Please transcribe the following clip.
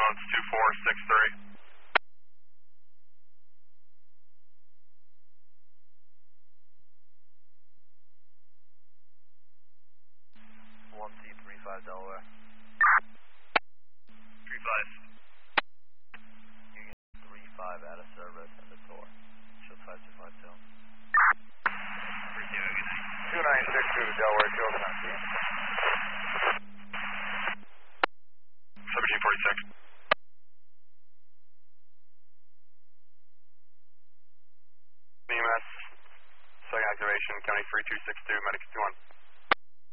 Ambulance 2463. Delaware. 35. Union 35 out of service and the tour. Shield 5252. Appreciate it. Good night. 2962 to Delaware, 1746. EMS, second activation, County 3262, Medics 21.